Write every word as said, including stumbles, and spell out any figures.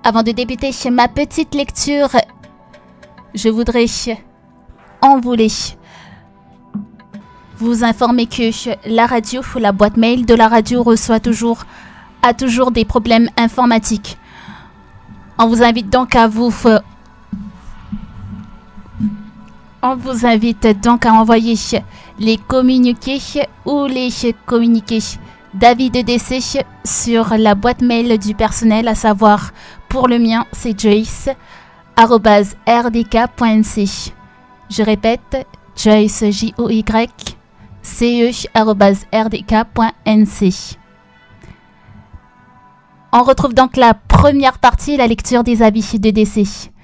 Avant de débuter ma petite lecture, je voudrais en voulais vous informer que la radio, la boîte mail de la radio reçoit toujours, a toujours des problèmes informatiques. On vous invite donc à vous, on vous invite donc à envoyer les communiqués ou les communiqués d'avis de décès sur la boîte mail du personnel, à savoir pour le mien c'est joyce arobase r d k point n c. Je répète, joyce j o y c e arobase r d k point n c. On retrouve donc la première partie, la lecture des avis de décès.